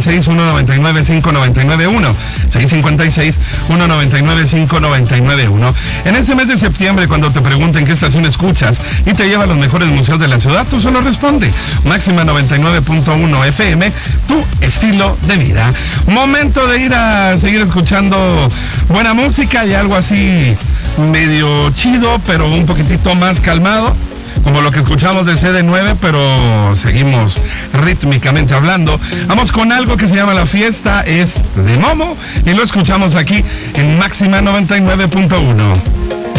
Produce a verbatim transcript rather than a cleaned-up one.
seis, uno nueve nueve, cinco nueve nueve uno. seis cinco seis, uno nueve nueve, cinco nueve nueve uno. En este mes de septiembre, cuando te pregunten qué estación escuchas y te lleva a los mejores museos de la ciudad, tú solo responde Máxima noventa y nueve punto uno F M, tu estilo de vida. Momento de ir a seguir escuchando buena música y algo así medio chido, pero un poquitito más calmado, como lo que escuchamos de C D nueve, pero seguimos rítmicamente hablando. Vamos con algo que se llama La Fiesta, es de Momo, y lo escuchamos aquí en Máxima noventa y nueve punto uno.